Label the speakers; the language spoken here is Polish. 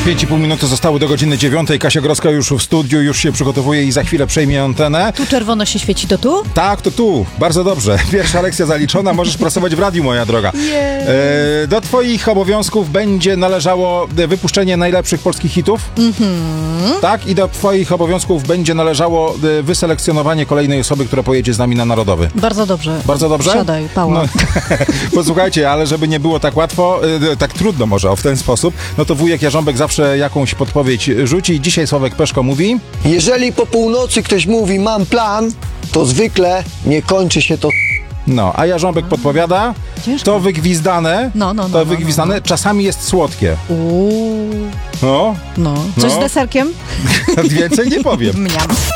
Speaker 1: 5,5 minuty zostały do godziny 9. Kasia Grodzka już w studiu, już się przygotowuje i za chwilę przejmie antenę.
Speaker 2: Tu czerwono się świeci, to tu?
Speaker 1: Tak, to tu. Bardzo dobrze. Pierwsza lekcja zaliczona. Możesz pracować w radiu, moja droga. Do twoich obowiązków będzie należało wypuszczenie najlepszych polskich hitów. Tak, i do twoich obowiązków będzie należało wyselekcjonowanie kolejnej osoby, która pojedzie z nami na Narodowy.
Speaker 2: Bardzo dobrze.
Speaker 1: Bardzo dobrze?
Speaker 2: Siadaj, Pała.
Speaker 1: No, posłuchajcie, ale żeby nie było tak łatwo, tak trudno może w ten sposób, no to wujek Jarząbek zawsze jakąś podpowiedź rzuci. Dzisiaj Sławek Peszko mówi...
Speaker 3: Jeżeli po północy ktoś mówi mam plan, to zwykle nie kończy się to.
Speaker 1: No, a Jarząbek podpowiada,
Speaker 2: Ciężko.
Speaker 1: to wygwizdane,
Speaker 2: No,
Speaker 1: wygwizdane czasami jest słodkie.
Speaker 2: Uuu,
Speaker 1: No,
Speaker 2: no. Coś
Speaker 1: No.
Speaker 2: z deserkiem?
Speaker 1: więcej nie powiem.
Speaker 2: Mniam.